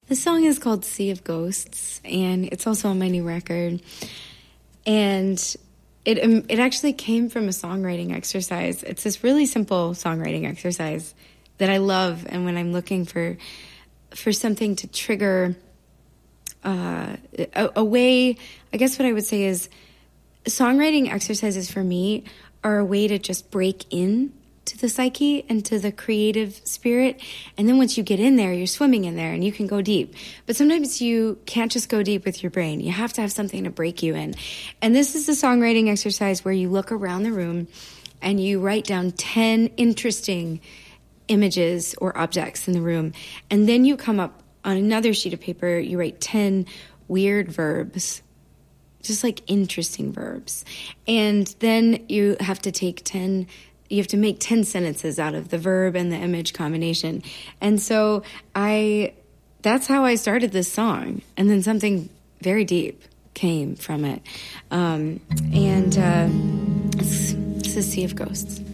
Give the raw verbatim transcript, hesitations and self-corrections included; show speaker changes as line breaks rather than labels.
The song is called Sea of Ghosts, and it's also on my new record. And it um, it actually came from a songwriting exercise. It's this really simple songwriting exercise that I love, and when I'm looking for for something to trigger uh, a, a way, I guess what I would say is songwriting exercises for me are a way to just break in to the psyche and to the creative spirit. And then once you get in there, you're swimming in there and you can go deep. But sometimes you can't just go deep with your brain. You have to have something to break you in. And this is a songwriting exercise where you look around the room and you write down ten interesting images or objects in the room. And then you come up on another sheet of paper, you write ten weird verbs, just like interesting verbs. And then you have to take ten You have to make ten sentences out of the verb and the image combination. And so I, that's how I started this song. And then something very deep came from it. Um, and uh, it's, it's a Sea of Ghosts.